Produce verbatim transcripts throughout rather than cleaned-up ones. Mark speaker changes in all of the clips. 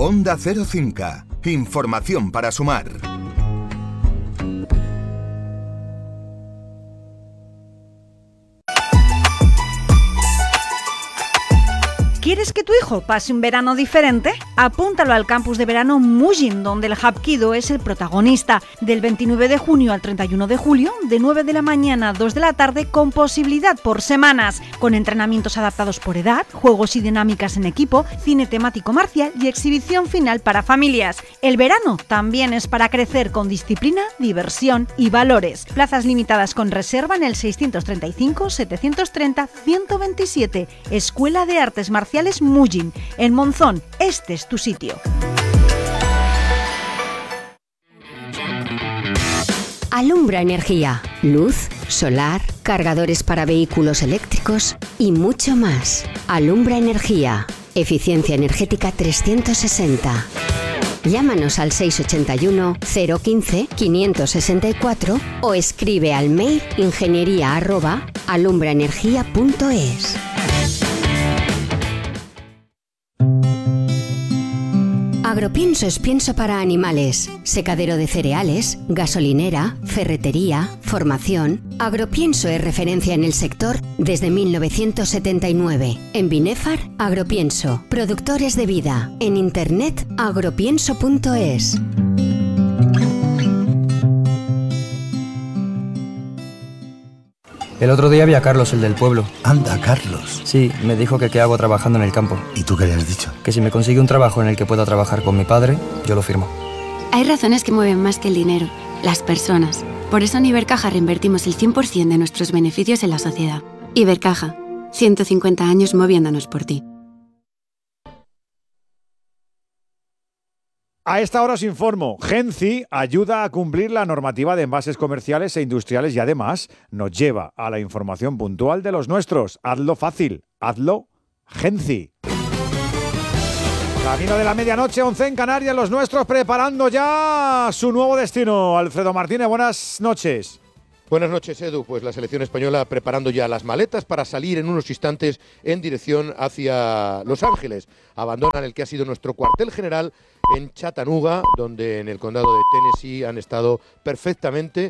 Speaker 1: Onda Cero Cinca. Información para sumar.
Speaker 2: ¿Quieres que tu hijo pase un verano diferente? Apúntalo al campus de verano Mujin, donde el Hapkido es el protagonista. Del veintinueve de junio al treinta y uno de julio, de nueve de la mañana a dos de la tarde, con posibilidad por semanas, con entrenamientos adaptados por edad, juegos y dinámicas en equipo, cine temático marcial y exhibición final para familias. El verano también es para crecer con disciplina, diversión y valores. Plazas limitadas con reserva en el seiscientos treinta y cinco, setecientos treinta, ciento veintisiete. Escuela de Artes Marciales Mujin, en Monzón. Este es tu sitio.
Speaker 3: Alumbra Energía, luz, solar, cargadores para vehículos eléctricos y mucho más. Alumbra Energía, eficiencia energética trescientos sesenta. Llámanos al seis ochenta y uno, cero quince, quinientos sesenta y cuatro o escribe al mail ingeniería arroba alumbraenergia punto es. Agropienso es pienso para animales, secadero de cereales, gasolinera, ferretería, formación. Agropienso es referencia en el sector desde mil novecientos setenta y nueve. En Binefar, Agropienso. Productores de vida. En internet, agropienso punto es.
Speaker 4: El otro día vi a Carlos, el del pueblo.
Speaker 5: Anda, Carlos.
Speaker 4: Sí, me dijo que qué hago trabajando en el campo.
Speaker 5: ¿Y tú qué le has dicho?
Speaker 4: Que si me consigue un trabajo en el que pueda trabajar con mi padre, yo lo firmo.
Speaker 6: Hay razones que mueven más que el dinero, las personas. Por eso en Ibercaja reinvertimos el cien por ciento de nuestros beneficios en la sociedad. Ibercaja, ciento cincuenta años moviéndonos por ti.
Speaker 7: A esta hora os informo, Genci ayuda a cumplir la normativa de envases comerciales e industriales y además nos lleva a la información puntual de los nuestros. Hazlo fácil, hazlo Genci. Camino de la medianoche, once en Canarias, los nuestros preparando ya su nuevo destino. Alfredo Martínez, buenas noches.
Speaker 8: Buenas noches, Edu. Pues la selección española preparando ya las maletas para salir en unos instantes en dirección hacia Los Ángeles. Abandonan el que ha sido nuestro cuartel general en Chattanooga, donde en el condado de Tennessee han estado perfectamente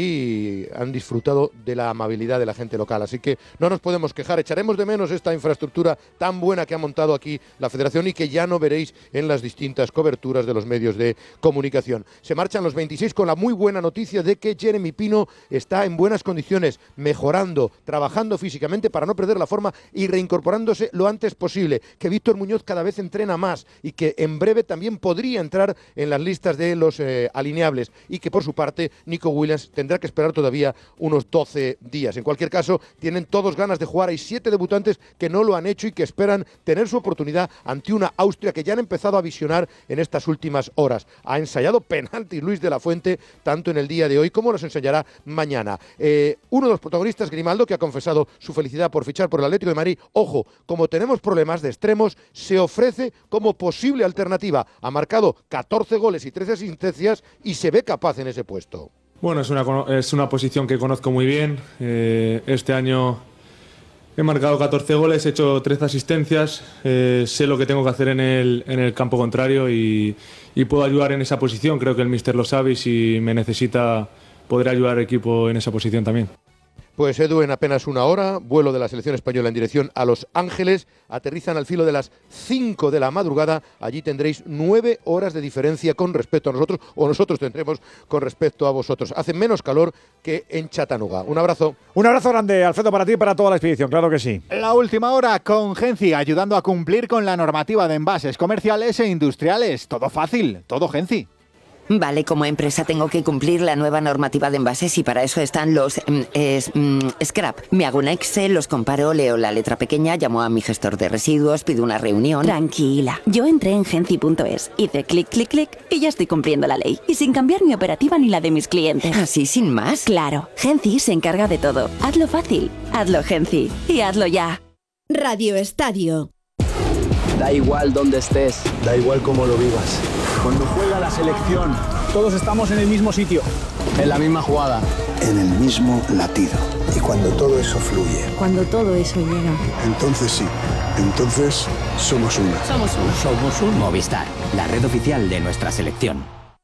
Speaker 8: y han disfrutado de la amabilidad de la gente local. Así que no nos podemos quejar. Echaremos de menos esta infraestructura tan buena que ha montado aquí la Federación y que ya no veréis en las distintas coberturas de los medios de comunicación. Se marchan los veintiséis con la muy buena noticia de que Jeremy Pino está en buenas condiciones, mejorando, trabajando físicamente para no perder la forma y reincorporándose lo antes posible. Que Víctor Muñoz cada vez entrena más y que en breve también podría entrar en las listas de los eh, alineables y que por su parte Nico Williams tendrá que esperar todavía unos doce días. En cualquier caso, tienen todos ganas de jugar. Hay siete debutantes que no lo han hecho y que esperan tener su oportunidad ante una Austria que ya han empezado a visionar en estas últimas horas. Ha ensayado penalti Luis de la Fuente tanto en el día de hoy como los ensayará mañana. Eh, uno de los protagonistas, Grimaldo, que ha confesado su felicidad por fichar por el Atlético de Madrid. Ojo, como tenemos problemas de extremos, se ofrece como posible alternativa. Ha marcado catorce goles y trece asistencias y se ve capaz en ese puesto.
Speaker 9: Bueno, es una, es una posición que conozco muy bien. Eh, este año he marcado catorce goles, he hecho trece asistencias. Eh, sé lo que tengo que hacer en el, en el campo contrario y, y puedo ayudar en esa posición. Creo que el míster lo sabe y si me necesita podré ayudar al equipo en esa posición también.
Speaker 8: Pues Edu, en apenas una hora, vuelo de la selección española en dirección a Los Ángeles, aterrizan al filo de las cinco de la madrugada, allí tendréis nueve horas de diferencia con respecto a nosotros, o nosotros tendremos con respecto a vosotros. Hace menos calor que en Chattanooga. Un abrazo.
Speaker 7: Un abrazo grande, Alfredo, para ti y para toda la expedición, claro que sí.
Speaker 10: La última hora con Genci, ayudando a cumplir con la normativa de envases comerciales e industriales. Todo fácil, todo Genci.
Speaker 11: Vale, como empresa tengo que cumplir la nueva normativa de envases y para eso están los mm, es, mm, scrap. Me hago un Excel, los comparo, leo la letra pequeña, llamo a mi gestor de residuos, pido una reunión.
Speaker 12: Tranquila, yo entré en genci punto es, hice clic, clic, clic y ya estoy cumpliendo la ley. Y sin cambiar mi operativa ni la de mis clientes.
Speaker 11: ¿Así sin más?
Speaker 12: Claro, Genci se encarga de todo. Hazlo fácil, hazlo Genci y hazlo ya.
Speaker 13: Radio Estadio.
Speaker 14: Da igual dónde estés,
Speaker 15: da igual cómo lo vivas.
Speaker 14: Cuando juega la selección, todos estamos en el mismo sitio, en la misma jugada,
Speaker 15: en el mismo latido. Y cuando todo eso fluye,
Speaker 16: cuando todo eso llega,
Speaker 15: entonces sí, Entonces, somos una.
Speaker 16: Somos uno. Somos un Movistar, la red oficial de nuestra selección.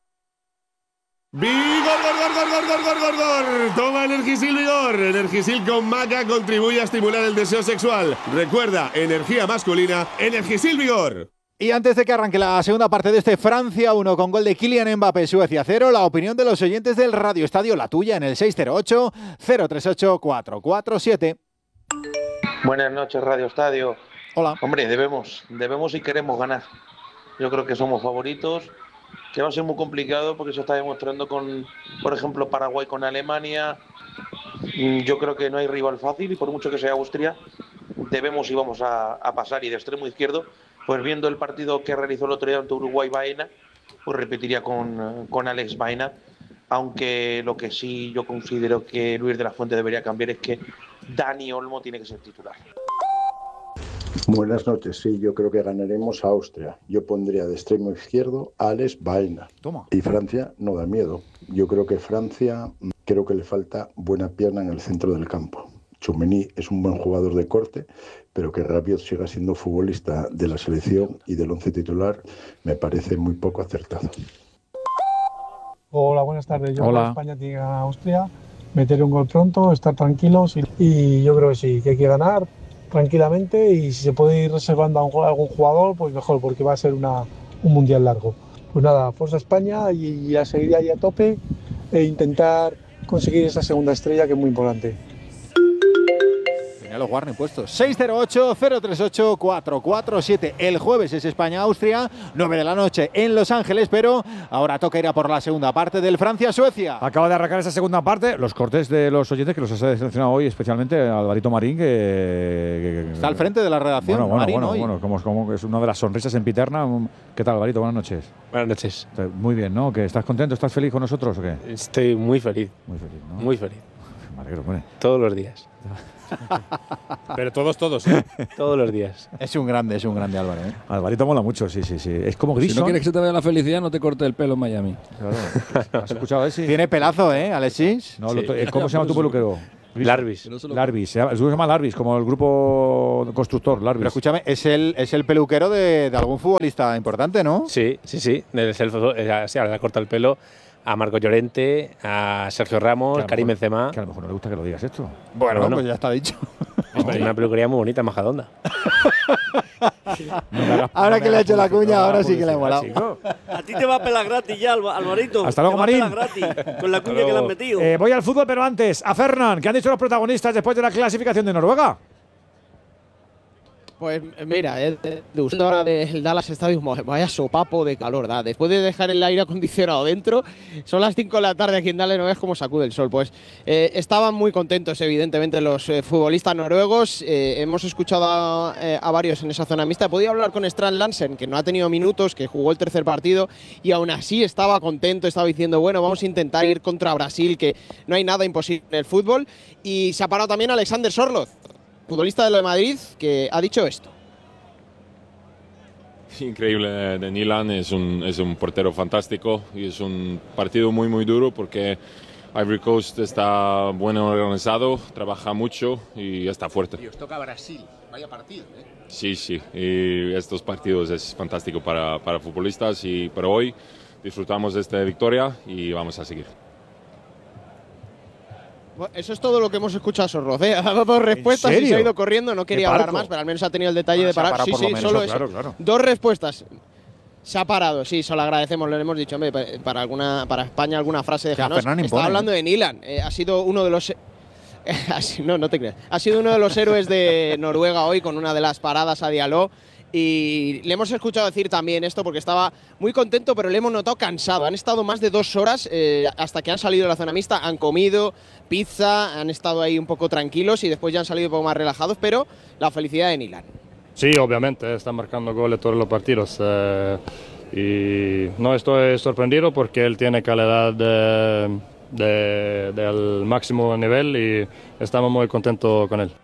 Speaker 17: ¡Vigor, gor, gor, gor, gor, gor, gor, gor! Toma Energisil Vigor. Energisil con maca contribuye a estimular el deseo sexual. Recuerda, energía masculina, Energisil Vigor.
Speaker 10: Y antes de que arranque la segunda parte de este Francia uno con gol de Kylian Mbappé, Suecia cero, la opinión de los oyentes del Radio Estadio, la tuya, en el seis cero ocho, cero tres ocho, cuatro cuatro siete.
Speaker 18: Buenas noches, Radio Estadio.
Speaker 10: Hola.
Speaker 18: Hombre, debemos, debemos y queremos ganar. Yo creo que somos favoritos, que va a ser muy complicado porque se está demostrando con, por ejemplo, Paraguay con Alemania. Yo creo que no hay rival fácil y por mucho que sea Austria, debemos y vamos a, a pasar. Y de extremo izquierdo, pues viendo el partido que realizó el otro día ante Uruguay-Baena, pues repetiría con, con Alex Baena, aunque lo que sí yo considero que Luis de la Fuente debería cambiar es que Dani Olmo tiene que ser titular.
Speaker 15: Buenas noches, sí, yo creo que ganaremos a Austria. Yo pondría de extremo izquierdo a Alex Baena.
Speaker 7: Toma.
Speaker 15: Y Francia no da miedo. Yo creo que Francia, creo que le falta buena pierna en el centro del campo. Tchouaméni es un buen jugador de corte, pero que Rabiot siga siendo futbolista de la selección y del once titular me parece muy poco acertado.
Speaker 19: Hola, buenas tardes. Yo
Speaker 7: Hola.
Speaker 19: creo que España tiene que ganar a Austria, meter un gol pronto, estar tranquilos y, y yo creo que sí, que hay que ganar tranquilamente y si se puede ir reservando a, un, a algún jugador, pues mejor, porque va a ser una, un mundial largo. Pues nada, fuerza España y, y a seguir ahí a tope e intentar conseguir esa segunda estrella que es muy importante.
Speaker 10: Tenía los Warner puestos. seis cero ocho, cero tres ocho, cuatro cuatro siete. El jueves es España-Austria, nueve de la noche en Los Ángeles, pero ahora toca ir a por la segunda parte del Francia-Suecia.
Speaker 7: Acaba de arrancar esa segunda parte. Los cortes de los oyentes que los has seleccionado hoy, especialmente Alvarito Marín, que, que, que
Speaker 10: está al frente de la redacción.
Speaker 7: Bueno, bueno,
Speaker 10: Marín,
Speaker 7: bueno,
Speaker 10: hoy.
Speaker 7: bueno como, como es una de las sonrisas en Piterna. ¿Qué tal, Alvarito? Buenas noches.
Speaker 20: Buenas noches.
Speaker 7: Muy bien, ¿no? ¿Que estás contento? ¿Estás feliz con nosotros o qué?
Speaker 20: Estoy muy feliz.
Speaker 7: Muy feliz, ¿no?
Speaker 20: Muy feliz.
Speaker 7: Me alegro, bueno.
Speaker 20: Todos los días.
Speaker 21: Pero todos, todos, ¿eh?
Speaker 20: Todos los días.
Speaker 10: Es un grande, es un grande Álvaro, ¿eh?
Speaker 7: Alvarito mola mucho, sí, sí, sí. Es como Grison.
Speaker 4: Si no quieres que se te vaya la felicidad, no te cortes el pelo en Miami.
Speaker 7: Claro. ¿Has escuchado ese?
Speaker 10: Tiene pelazo, ¿eh, Alexis?
Speaker 7: No, lo, ¿Cómo se llama tu peluquero?
Speaker 20: Larvis.
Speaker 7: Larvis, se llama, se llama Larvis, como el grupo constructor, Larvis.
Speaker 10: Pero escúchame, es el, es el peluquero de, de algún futbolista importante, ¿no?
Speaker 20: Sí, sí, sí. Es el, sí, ahora le corta el pelo a Marco Llorente, a Sergio Ramos, a Karim Benzema.
Speaker 7: Que a lo mejor no le gusta que lo digas esto.
Speaker 10: Bueno,
Speaker 20: bueno
Speaker 10: pues ya está dicho.
Speaker 20: Es una peluquería muy bonita, Majadonda.
Speaker 10: No ahora no que le ha hecho la cuña, no ahora sí que le ha molado.
Speaker 22: A ti te va a pelar gratis ya, Alvarito.
Speaker 7: Hasta luego,
Speaker 22: te
Speaker 7: Marín.
Speaker 22: Va a pelar gratis, con la cuña que le han metido.
Speaker 7: Eh, voy al fútbol, pero antes, a Fernán, ¿qué han dicho los protagonistas después de la clasificación de Noruega?
Speaker 23: Pues mira, eh, de usted ahora del Dallas Stadium, vaya sopapo de calor, da. Después de dejar el aire acondicionado dentro, son las cinco de la tarde aquí en Dallas, no ves cómo sacude el sol. Pues eh, estaban muy contentos, evidentemente, los eh, futbolistas noruegos. Eh, hemos escuchado a, eh, a varios en esa zona mixta. He podido hablar con Strand Larsen, que no ha tenido minutos, que jugó el tercer partido y aún así estaba contento, estaba diciendo, bueno, vamos a intentar ir contra Brasil, que no hay nada imposible en el fútbol. Y se ha parado también Alexander Sorloth, futbolista de Madrid, que ha dicho esto.
Speaker 24: Increíble de Nilan, es un, es un portero fantástico y es un partido muy muy duro porque Ivory Coast está bueno organizado, trabaja mucho y está fuerte.
Speaker 23: Y os toca Brasil, vaya partido, ¿eh?
Speaker 24: Sí, sí, y estos partidos es fantástico para, para futbolistas y para hoy disfrutamos de esta victoria y vamos a seguir.
Speaker 23: Bueno, eso es todo lo que hemos escuchado a Sorloth, ¿eh? Ha dado dos respuestas y se ha ido corriendo. No quería hablar más, pero al menos ha tenido el detalle
Speaker 10: bueno,
Speaker 23: de parar. Sí, sí,
Speaker 10: menos,
Speaker 23: solo
Speaker 10: claro,
Speaker 23: eso.
Speaker 10: Claro.
Speaker 23: Dos respuestas. Se ha parado, sí, se lo agradecemos, lo hemos dicho. Hombre, para, alguna, para España alguna frase de Janos. Estaba hablando de Nilan. Eh, ha sido uno de los... no, no te creas. Ha sido uno de los héroes de Noruega hoy con una de las paradas a Diallo. Y le hemos escuchado decir también esto porque estaba muy contento, pero le hemos notado cansado. Han estado más de dos horas eh, hasta que han salido de la zona mixta, han comido pizza, han estado ahí un poco tranquilos y después ya han salido un poco más relajados, pero la felicidad de Nilan.
Speaker 25: Sí, obviamente, está marcando goles todos los partidos. Eh, y no estoy sorprendido porque él tiene calidad de, de, del máximo nivel y estamos muy contentos con él.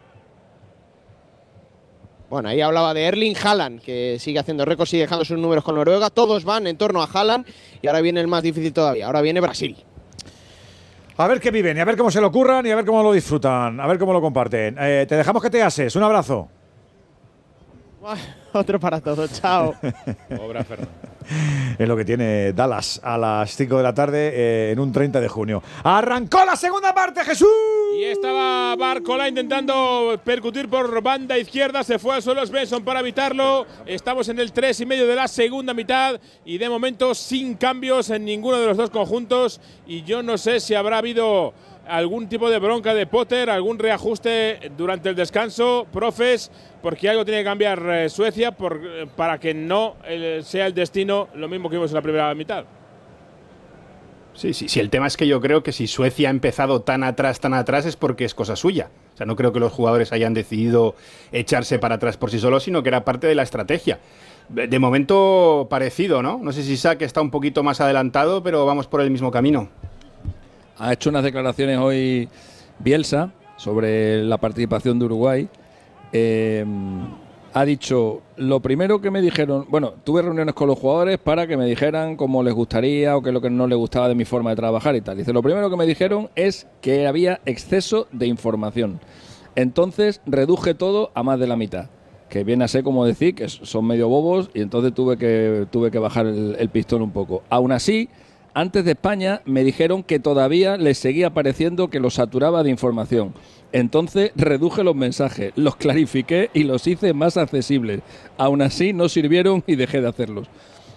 Speaker 23: Bueno, ahí hablaba de Erling Haaland, que sigue haciendo récords, sigue dejando sus números con Noruega. Todos van en torno a Haaland y ahora viene el más difícil todavía. Ahora viene Brasil.
Speaker 7: A ver qué viven y a ver cómo se lo curran y a ver cómo lo disfrutan, a ver cómo lo comparten. Eh, te dejamos que te ases. Un abrazo.
Speaker 23: Otro para todos, chao.
Speaker 21: Obra Fernando.
Speaker 7: Es lo que tiene Dallas a las cinco de la tarde eh, en un treinta de junio. ¡Arrancó la segunda parte, Jesús!
Speaker 21: Y estaba Barcola intentando percutir por banda izquierda. Se fue al suelo Svensson para evitarlo. Estamos en el tres y medio de la segunda mitad. Y de momento sin cambios en ninguno de los dos conjuntos. Y yo no sé si habrá habido algún tipo de bronca de Potter, algún reajuste durante el descanso, profes, porque algo tiene que cambiar eh, Suecia por, eh, para que no eh, sea el destino lo mismo que vimos en la primera mitad.
Speaker 1: Sí, sí, sí. El tema es que yo creo que si Suecia ha empezado tan atrás, tan atrás, es porque es cosa suya. O sea, no creo que los jugadores hayan decidido echarse para atrás por sí solos, sino que era parte de la estrategia. De momento parecido, ¿no? No sé si Isaac está un poquito más adelantado, pero vamos por el mismo camino.
Speaker 2: Ha hecho unas declaraciones hoy Bielsa sobre la participación de Uruguay. Eh, ha dicho, lo primero que me dijeron, bueno, tuve reuniones con los jugadores para que me dijeran cómo les gustaría o qué es lo que no les gustaba de mi forma de trabajar y tal. Dice, lo primero que me dijeron es que había exceso de información. Entonces reduje todo a más de la mitad. Que viene a ser como decir que son medio bobos y entonces tuve que, tuve que bajar el, el pistón un poco. Aún así, antes de España me dijeron que todavía les seguía pareciendo que los saturaba de información. Entonces reduje los mensajes, los clarifiqué y los hice más accesibles. Aún así no sirvieron y dejé de hacerlos.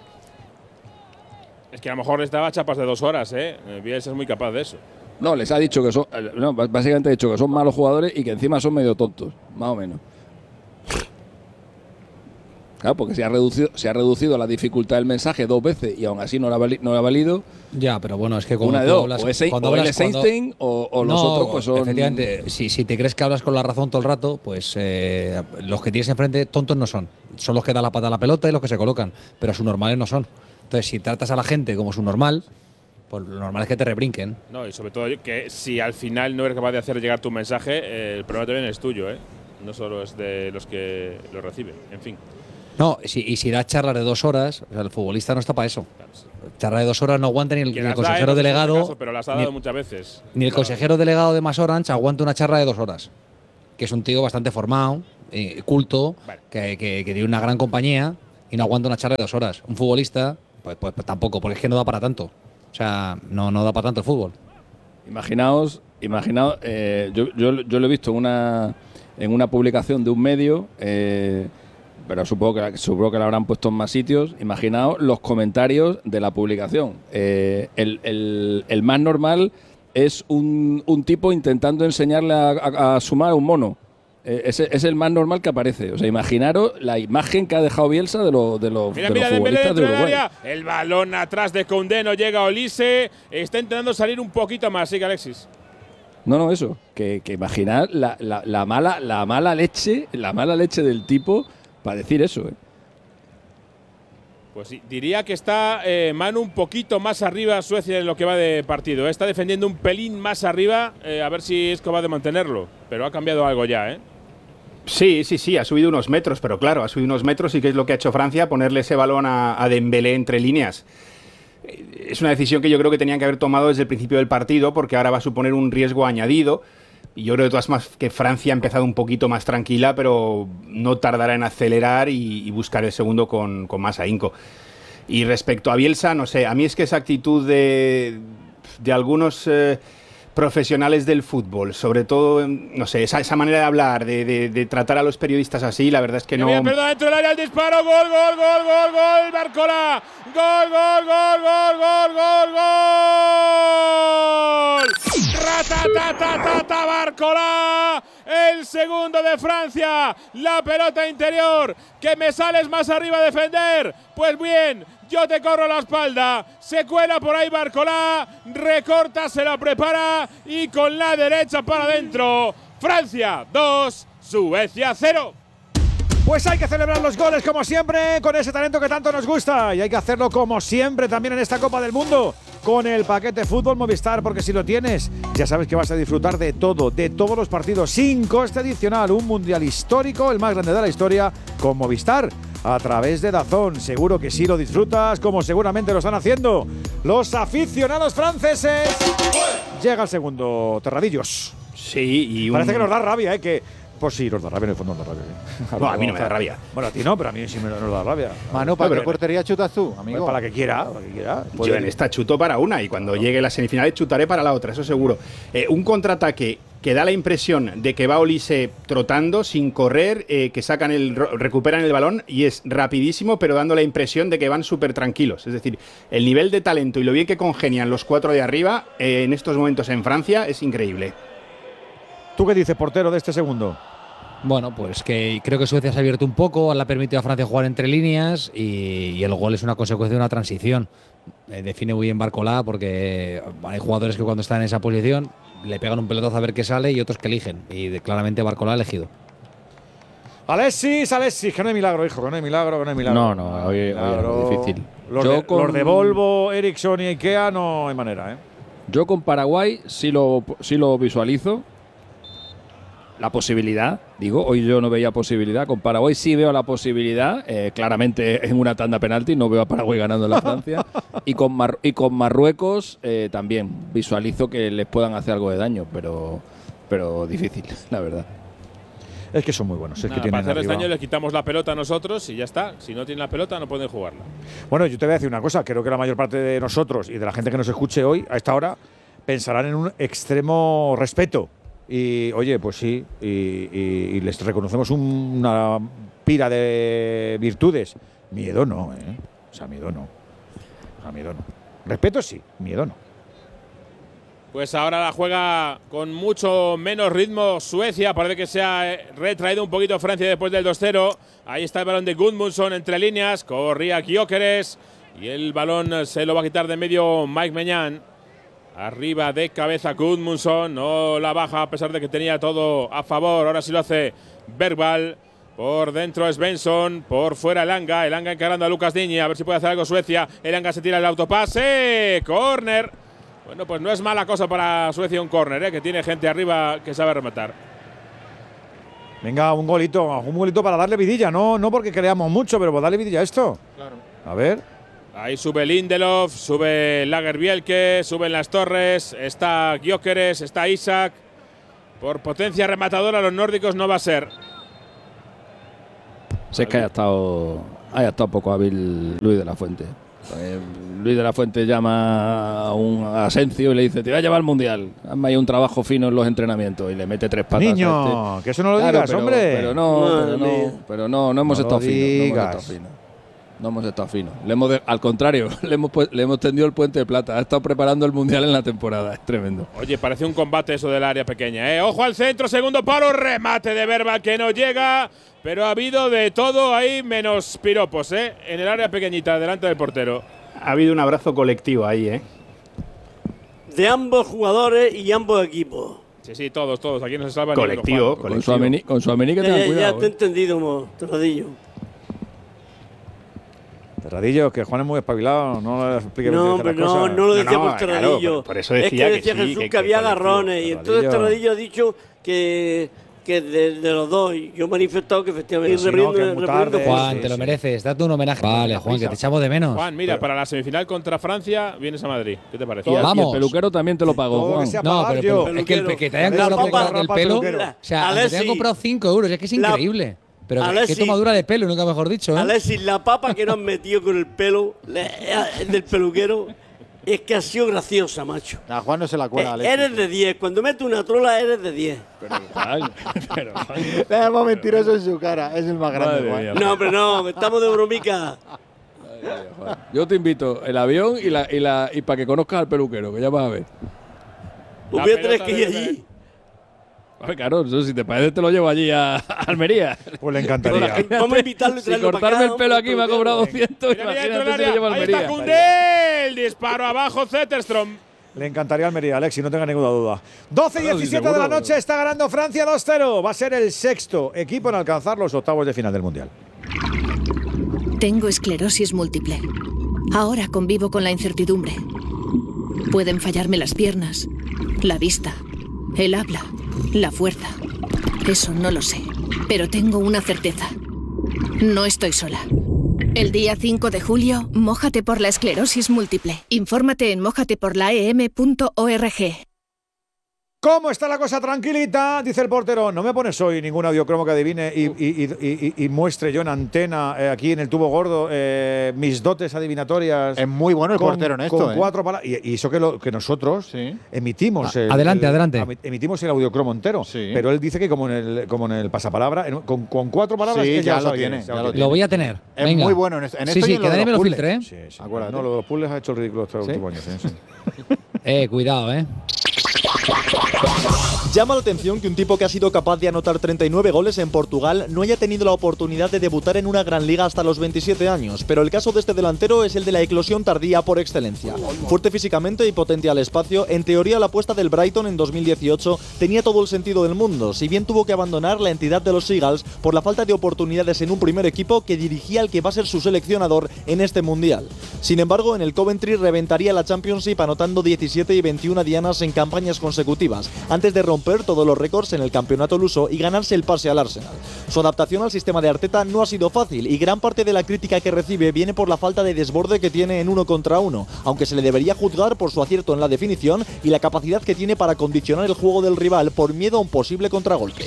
Speaker 21: Es que a lo mejor les daba chapas de dos horas, ¿eh? Bielsa es muy capaz de eso.
Speaker 2: No, les ha dicho que son, no, básicamente ha dicho que son malos jugadores y que encima son medio tontos, más o menos. Claro, porque se ha reducido se ha reducido la dificultad del mensaje dos veces y aún así no la no ha valido.
Speaker 3: Ya, pero bueno, es que como
Speaker 2: una de
Speaker 3: tú
Speaker 2: dos,
Speaker 3: hablas,
Speaker 2: o es,
Speaker 3: cuando
Speaker 2: o
Speaker 3: hablas,
Speaker 2: es Einstein
Speaker 3: cuando,
Speaker 2: o, o los
Speaker 3: no,
Speaker 2: otros pues son…
Speaker 3: Efectivamente, si, si te crees que hablas con la razón todo el rato, pues eh, los que tienes enfrente tontos no son. Son los que dan la pata a la pelota y los que se colocan, pero subnormales no son. Entonces, si tratas a la gente como subnormal, pues lo normal es que te rebrinquen.
Speaker 21: No, y sobre todo que si al final no eres capaz de hacer llegar tu mensaje, eh, el problema también es tuyo, ¿eh? No solo es de los que lo reciben, en fin.
Speaker 3: No, si, y si das charlas de dos horas, o sea, el futbolista no está para eso. Charlas de dos horas no aguanta ni el, ni el consejero
Speaker 21: da, eh,
Speaker 3: delegado.
Speaker 21: Caso, pero las ha dado
Speaker 3: ni,
Speaker 21: muchas veces.
Speaker 3: Ni el
Speaker 21: claro.
Speaker 3: consejero delegado de Más Orange aguanta una charla de dos horas. Que es un tío bastante formado, eh, culto, vale. que, que, que tiene una gran compañía y no aguanta una charla de dos horas. Un futbolista, pues, pues, pues tampoco, porque es que no da para tanto. O sea, no, no da para tanto el fútbol.
Speaker 2: Imaginaos, imaginaos eh, yo, yo, yo lo he visto en una, en una publicación de un medio. Eh, pero supongo que, supongo que la habrán puesto en más sitios. Imaginaos los comentarios de la publicación. Eh, el, el, el más normal es un, un tipo intentando enseñarle a, a, a sumar a un mono. Eh, ese es el más normal que aparece. O sea, imaginaros la imagen que ha dejado Bielsa de, lo, de, los,
Speaker 21: mira,
Speaker 2: de
Speaker 21: mira,
Speaker 2: los futbolistas de Uruguay.
Speaker 21: El balón atrás de Koundé, no llega Olise. Está intentando salir un poquito más, sí que Alexis.
Speaker 2: No, no, eso. Que, que imaginar la, la, la, mala, la mala leche, la mala leche del tipo para decir eso, ¿eh?
Speaker 21: Pues sí, diría que está eh, Manu un poquito más arriba Suecia en lo que va de partido. ¿eh? Está defendiendo un pelín más arriba, eh, a ver si es capaz de mantenerlo. Pero ha cambiado algo ya, ¿eh?
Speaker 1: Sí, sí, sí, ha subido unos metros, pero claro, ha subido unos metros y ¿qué es lo que ha hecho Francia? Ponerle ese balón a, a Dembélé entre líneas. Es una decisión que yo creo que tenían que haber tomado desde el principio del partido, porque ahora va a suponer un riesgo añadido. Y yo creo de todas formas que Francia ha empezado un poquito más tranquila, pero no tardará en acelerar y, y buscar el segundo con, con más ahínco. Y respecto a Bielsa, no sé, a mí es que esa actitud de, de algunos eh, profesionales del fútbol, sobre todo, no sé, esa, esa manera de hablar, de, de, de tratar a los periodistas así, la verdad es que no…
Speaker 21: Bien, perdón, dentro del área el disparo, gol, gol, gol, gol, gol, Barcola, gol, gol, gol, gol, gol, gol, gol. Ratatatata, Barcola, el segundo de Francia, la pelota interior, que me sales más arriba a defender, pues bien, yo te corro la espalda, se cuela por ahí Barcola, recorta, se la prepara y con la derecha para adentro, Francia dos, Suecia cero.
Speaker 7: Pues hay que celebrar los goles como siempre, con ese talento que tanto nos gusta. Y hay que hacerlo como siempre también en esta Copa del Mundo, con el paquete Fútbol Movistar, porque si lo tienes, ya sabes que vas a disfrutar de todo, de todos los partidos, sin coste adicional. Un mundial histórico, el más grande de la historia, con Movistar, a través de DAZN. Seguro que sí lo disfrutas, como seguramente lo están haciendo los aficionados franceses. Llega el segundo, Terradillos.
Speaker 1: Sí, y un…
Speaker 7: Parece que nos da rabia, ¿eh? Que Pues sí, nos da rabia, en el fondo nos da rabia. ¿Sí?
Speaker 1: No, a mí no me da rabia.
Speaker 7: Bueno, a ti no, pero a mí sí me nos da rabia.
Speaker 10: Manu, ¿para
Speaker 7: pero,
Speaker 10: qué portería chutas tú, amigo?
Speaker 7: Pues para la que quiera, para que quiera.
Speaker 1: Yo en esta chuto para una y cuando llegue la semifinal chutaré para la otra, eso seguro. Eh, un contraataque que da la impresión de que va Olise trotando, sin correr, eh, que sacan el, recuperan el balón y es rapidísimo, pero dando la impresión de que van súper tranquilos. Es decir, el nivel de talento y lo bien que congenian los cuatro de arriba eh, en estos momentos en Francia es increíble.
Speaker 7: ¿Tú qué dices, portero, de este segundo?
Speaker 3: Bueno, pues que creo que Suecia se ha abierto un poco, le ha permitido a Francia jugar entre líneas y, y el gol es una consecuencia de una transición. Eh, define muy bien Barcolá porque hay jugadores que cuando están en esa posición le pegan un pelotazo a ver qué sale y otros que eligen. Y de, claramente Barcolá ha elegido.
Speaker 7: Alexis, Alexis, que no hay milagro, hijo, que no hay milagro, que no hay milagro.
Speaker 2: No, no, hoy,
Speaker 7: milagro.
Speaker 2: hoy es difícil.
Speaker 7: Los,
Speaker 2: Yo
Speaker 7: de,
Speaker 2: con,
Speaker 7: los de Volvo, Ericsson y Ikea no hay manera, ¿eh?
Speaker 2: Yo con Paraguay sí lo, sí lo visualizo. La posibilidad, digo, hoy yo no veía posibilidad. Con Paraguay sí veo la posibilidad. Eh, claramente en una tanda penalti no veo a Paraguay ganando en la Francia. y, con Mar y con Marruecos eh, también visualizo que les puedan hacer algo de daño, pero, pero difícil, la verdad.
Speaker 7: Es que son muy buenos. Es
Speaker 21: Nada,
Speaker 7: que tienen
Speaker 21: para hacerles
Speaker 7: arriba.
Speaker 21: daño les quitamos la pelota a nosotros y ya está. Si no tienen la pelota no pueden jugarla.
Speaker 7: Bueno, yo te voy a decir una cosa. Creo que la mayor parte de nosotros y de la gente que nos escuche hoy, a esta hora, pensarán en un extremo respeto. Y, oye, pues sí, y, y, y les reconocemos un, una pira de virtudes. Miedo no, ¿eh? O sea, miedo no. O sea, miedo no. Respeto sí, miedo no.
Speaker 21: Pues ahora la juega con mucho menos ritmo Suecia. Parece que se ha retraído un poquito Francia después del dos cero. Ahí está el balón de Gudmundsson entre líneas. Corría Gyökeres. Y el balón se lo va a quitar de medio Mike Maignan. Arriba de cabeza Gudmundsson. No la baja a pesar de que tenía todo a favor. Ahora sí lo hace Bergvall. Por dentro es Svensson. Por fuera Elanga. Elanga encarando a Lucas Digne. A ver si puede hacer algo Suecia. Elanga se tira el autopase. Córner. Bueno, pues no es mala cosa para Suecia un córner, ¿eh? Que tiene gente arriba que sabe rematar.
Speaker 7: Venga, un golito, un golito para darle vidilla, no, no porque creamos mucho, pero para darle vidilla a esto.
Speaker 21: Claro.
Speaker 7: A ver.
Speaker 21: Ahí sube Lindelof, sube Lagerbielke, suben las torres, está Gyökeres, está Isak. Por potencia rematadora los nórdicos no va a ser.
Speaker 2: Si es que haya estado, haya estado poco hábil Luis de la Fuente. Eh, Luis de la Fuente llama a un Asencio y le dice: te voy a llevar al Mundial, hazme ahí un trabajo fino en los entrenamientos, y le mete tres patas.
Speaker 7: Niño,
Speaker 2: a este.
Speaker 7: que eso no lo
Speaker 2: claro,
Speaker 7: digas,
Speaker 2: pero,
Speaker 7: hombre.
Speaker 2: Pero no, pero no, pero no, no hemos
Speaker 7: no
Speaker 2: estado finos. No hemos
Speaker 7: digas.
Speaker 2: estado finos. No hemos estado finos. Le hemos de, al contrario, le hemos, le hemos tendido el puente de plata. Ha estado preparando el Mundial en la temporada. Es tremendo.
Speaker 21: Oye, parece un combate eso del área pequeña, ¿eh? Ojo al centro, segundo palo, remate de Bergvall que no llega. Pero ha habido de todo ahí menos piropos, ¿eh? En el área pequeñita, delante del portero.
Speaker 1: Ha habido un abrazo colectivo ahí, ¿eh?
Speaker 22: De ambos jugadores y ambos equipos.
Speaker 21: Sí, sí, todos, todos. Aquí no se salva
Speaker 1: colectivo,
Speaker 21: ni uno,
Speaker 1: colectivo.
Speaker 2: Con su amení, con su amení que
Speaker 22: Ya,
Speaker 2: tengan
Speaker 22: ya,
Speaker 2: cuidado.
Speaker 22: ya te he
Speaker 2: ¿eh?
Speaker 22: entendido, mo, Terradillo.
Speaker 7: Terradillo, que Juan es muy espabilado, no le explique
Speaker 22: No,
Speaker 7: bien las
Speaker 22: pero no,
Speaker 7: cosas.
Speaker 22: no lo decía
Speaker 1: No, no,
Speaker 22: por Terradillo.
Speaker 1: claro, por- por eso decía
Speaker 22: es que
Speaker 1: que
Speaker 22: decía
Speaker 1: sí,
Speaker 22: Jesús
Speaker 1: que-
Speaker 22: que,
Speaker 1: que
Speaker 22: había
Speaker 1: colectivo,
Speaker 22: agarrones y entonces
Speaker 7: Terradillo.
Speaker 22: Terradillo ha dicho que, que de, de los dos. Y yo he manifestado que efectivamente
Speaker 7: Pero si no,
Speaker 22: repitiendo-
Speaker 7: que es muy
Speaker 22: repitiendo
Speaker 7: tarde.
Speaker 22: cosas.
Speaker 3: Juan,
Speaker 7: sí,
Speaker 3: te lo
Speaker 7: sí.
Speaker 3: mereces, date un homenaje. Vale, Juan, que te echamos de menos.
Speaker 21: Juan, mira, para la semifinal contra Francia vienes a Madrid. ¿Qué te parece?
Speaker 2: Y, el- y
Speaker 3: Vamos.
Speaker 2: el peluquero también te lo pagó,
Speaker 7: Todo
Speaker 2: Juan.
Speaker 7: que sea
Speaker 3: No,
Speaker 7: pagar
Speaker 3: pero,
Speaker 7: yo.
Speaker 3: pero es que el pe- que te hayan
Speaker 22: La
Speaker 3: cobrado por
Speaker 22: papa-
Speaker 3: cortar el
Speaker 7: rapa
Speaker 3: pelo.
Speaker 7: peluquero.
Speaker 3: O sea, aunque te
Speaker 22: Alexis,
Speaker 3: hayan comprado cinco euros, es que es
Speaker 22: la-
Speaker 3: increíble. Pero qué- qué
Speaker 22: Alexis,
Speaker 3: tomadura de pelo, nunca mejor dicho, ¿eh?
Speaker 22: Alexis, la papa que nos han metido con el pelo le- eh, del peluquero es que ha sido graciosa, macho.
Speaker 10: A Juan no se la cuela,
Speaker 22: Eh,
Speaker 10: Alexis.
Speaker 22: eres de diez. Cuando metes una trola, eres de diez.
Speaker 2: Pero, Juan, pero, Juan.
Speaker 10: Le damos mentiroso en su cara. Es el más grande,
Speaker 2: Madre
Speaker 10: Juan.
Speaker 2: mía.
Speaker 22: No, hombre, no, estamos de bromica.
Speaker 2: Yo te invito el avión y la y la y para que conozcas al peluquero, que ya vas a ver.
Speaker 21: La
Speaker 22: Voy a tener
Speaker 21: pelota
Speaker 22: que ir
Speaker 21: de-
Speaker 22: allí.
Speaker 2: Ay, claro, eso, si te parece te lo llevo allí a, a Almería.
Speaker 7: Pues le encantaría.
Speaker 22: Vamos a invitarlo y
Speaker 2: Si
Speaker 22: traerlo para
Speaker 2: cortarme
Speaker 22: acá,
Speaker 2: el pelo
Speaker 22: hombre,
Speaker 2: aquí me ha cobrado
Speaker 22: peluquero.
Speaker 2: doscientos,
Speaker 21: Mira, mira, dentro del
Speaker 2: imagínate si lo
Speaker 21: área.
Speaker 2: llevo a
Speaker 21: Ahí está
Speaker 2: Almería.
Speaker 21: Koundé. El disparo abajo, Zetterstrom.
Speaker 7: Le encantaría Almería, Alexis, no tenga ninguna duda. doce y
Speaker 2: Claro, sí,
Speaker 7: diecisiete de la
Speaker 2: seguro.
Speaker 7: noche, está ganando Francia dos cero. Va a ser el sexto equipo en alcanzar los octavos de final del Mundial.
Speaker 5: Tengo esclerosis múltiple. Ahora convivo con la incertidumbre. Pueden fallarme las piernas, la vista, el habla, la fuerza. Eso no lo sé, pero tengo una certeza. No estoy sola. El día cinco de julio, mójate por la esclerosis múltiple. Infórmate en mójate por la e m punto org.
Speaker 7: ¿Cómo está la cosa? Tranquilita, dice el portero. No me pones hoy ningún audiocromo que adivine y, y, y, y, y muestre yo en antena, eh, aquí en el tubo gordo, eh, mis dotes adivinatorias.
Speaker 10: Es muy bueno el
Speaker 7: con,
Speaker 10: portero en esto.
Speaker 7: Con
Speaker 10: ¿eh?
Speaker 7: cuatro palabras. Y, y eso que, lo, que nosotros sí. emitimos.
Speaker 3: Ah,
Speaker 7: el,
Speaker 3: adelante,
Speaker 7: el,
Speaker 3: adelante.
Speaker 7: Emitimos el audiocromo entero. Sí. Pero él dice que como en el, como en el pasapalabra, en, con, con cuatro palabras
Speaker 10: sí,
Speaker 7: que ya,
Speaker 10: ya, lo
Speaker 7: tiene,
Speaker 10: tiene,
Speaker 7: ya
Speaker 10: ya
Speaker 7: lo
Speaker 3: Lo
Speaker 7: tiene.
Speaker 3: voy a tener.
Speaker 10: Es
Speaker 3: Venga.
Speaker 10: muy bueno en esto. En
Speaker 3: sí,
Speaker 10: esto
Speaker 3: sí,
Speaker 10: y en
Speaker 3: que
Speaker 10: lo de
Speaker 3: nadie me lo
Speaker 10: puzzles.
Speaker 3: filtre, ¿eh?
Speaker 7: Sí, sí. Acuérdate. No, lo de los puzzles ha hecho el ridículo estos
Speaker 10: ¿Sí?
Speaker 7: últimos años. Sí, sí.
Speaker 3: Eh, cuidado, ¿eh?
Speaker 6: Llama la atención que un tipo que ha sido capaz de anotar treinta y nueve goles en Portugal no haya tenido la oportunidad de debutar en una gran liga hasta los veintisiete años, pero el caso de este delantero es el de la eclosión tardía por excelencia. Fuerte físicamente y potente al espacio, en teoría la apuesta del Brighton en dos mil dieciocho tenía todo el sentido del mundo, si bien tuvo que abandonar la entidad de los Seagulls por la falta de oportunidades en un primer equipo que dirigía al que va a ser su seleccionador en este mundial. Sin embargo, en el Coventry reventaría la Championship anotando diecisiete y veintiuna dianas en campañas consecutivas, antes de romper todos los récords en el campeonato luso y ganarse el pase al Arsenal. Su adaptación al sistema de Arteta no ha sido fácil y gran parte de la crítica que recibe viene por la falta de desborde que tiene en uno contra uno, aunque se le debería juzgar por su acierto en la definición y la capacidad que tiene para condicionar el juego del rival por miedo a un posible contragolpe.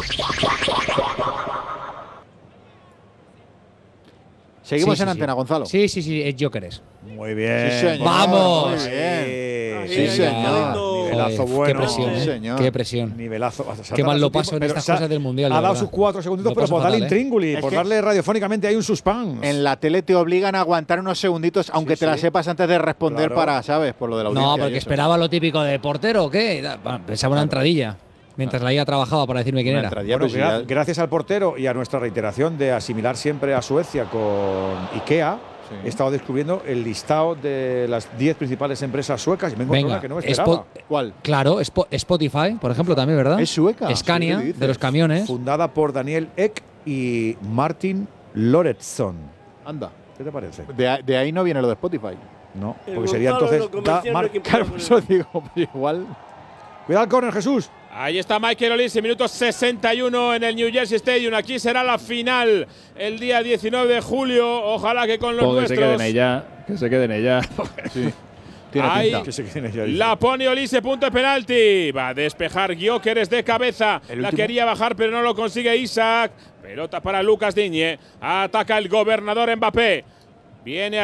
Speaker 10: Seguimos
Speaker 3: sí,
Speaker 10: en
Speaker 3: sí,
Speaker 10: antena,
Speaker 3: sí.
Speaker 10: Gonzalo.
Speaker 3: Sí, sí, sí, es Jokers.
Speaker 7: Muy bien.
Speaker 10: Sí, señor.
Speaker 3: ¡Vamos!
Speaker 10: Muy bien.
Speaker 7: Sí,
Speaker 10: Sí,
Speaker 7: sí,
Speaker 10: señor.
Speaker 7: Nivelazo
Speaker 3: Joder,
Speaker 7: bueno.
Speaker 3: qué presión,
Speaker 10: Sí,
Speaker 3: ¿eh?
Speaker 10: señor.
Speaker 3: Qué presión.
Speaker 7: Nivelazo.
Speaker 3: Qué mal lo paso en estas cosas del Mundial.
Speaker 7: Ha
Speaker 3: de
Speaker 7: dado
Speaker 3: verdad.
Speaker 7: sus cuatro segunditos,
Speaker 3: Lo
Speaker 7: pero
Speaker 3: paso
Speaker 7: por darle
Speaker 3: fatal, ¿eh?
Speaker 7: intríngulis,
Speaker 10: Es
Speaker 7: por
Speaker 10: que-
Speaker 7: darle radiofónicamente hay un suspense.
Speaker 10: En la tele te obligan a aguantar unos segunditos, aunque
Speaker 7: Sí,
Speaker 10: te la
Speaker 7: sí.
Speaker 10: sepas antes de responder
Speaker 7: Claro.
Speaker 10: para, ¿sabes? Por lo de la audiencia.
Speaker 3: No,
Speaker 10: y
Speaker 3: porque
Speaker 10: eso.
Speaker 3: esperaba lo típico de portero, ¿o qué? Da- bueno, pensaba una entradilla. Mientras la I A trabajaba para decirme quién
Speaker 10: Una
Speaker 3: era.
Speaker 10: entradilla,
Speaker 7: Bueno,
Speaker 10: pues,
Speaker 7: gra-
Speaker 10: ya-
Speaker 7: gracias al portero y a nuestra reiteración de asimilar siempre a Suecia con IKEA,
Speaker 10: Sí.
Speaker 7: he estado descubriendo el listado de las diez principales empresas suecas y me encontré
Speaker 3: Venga,
Speaker 7: una que no me
Speaker 3: Spo-
Speaker 7: esperaba.
Speaker 10: ¿Cuál?
Speaker 3: Claro, Spo- Spotify, por ejemplo, también, ¿verdad?
Speaker 10: ¿Es sueca?
Speaker 3: Scania,
Speaker 10: ¿Qué dices?
Speaker 3: de los camiones.
Speaker 7: Fundada por Daniel Ek y Martin Lorentzon.
Speaker 10: Anda.
Speaker 7: ¿Qué te parece?
Speaker 10: De, a- de ahí no viene lo de Spotify.
Speaker 7: No,
Speaker 22: El
Speaker 7: porque sería
Speaker 22: Gonzalo
Speaker 7: entonces
Speaker 22: lo
Speaker 7: da
Speaker 22: comercial
Speaker 7: Mar-
Speaker 22: no hay que
Speaker 10: Claro, por eso digo, pero igual.
Speaker 7: Cuidado al córner, Jesús.
Speaker 21: Ahí está Michael Olise, minuto sesenta y uno en el New Jersey Stadium. Aquí será la final el día diecinueve de julio. Ojalá que con los
Speaker 2: Pues que se
Speaker 21: nuestros.
Speaker 2: queden ella, que se queden ella.
Speaker 10: Sí. Tiene
Speaker 21: Ahí
Speaker 10: pinta.
Speaker 7: Que se queden ya, dice.
Speaker 21: la pone Olise, punto de penalti. Va a despejar Gyökeres de cabeza.
Speaker 10: El
Speaker 21: La
Speaker 10: último.
Speaker 21: quería bajar, pero no lo consigue Isaac. Pelota para Lucas Digne. Ataca el gobernador Mbappé. Viene a